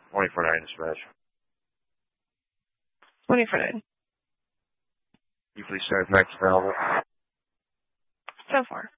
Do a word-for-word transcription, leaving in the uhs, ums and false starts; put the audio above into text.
twenty-four nine dispatch. twenty-four nine. You please start back to Melville. So far.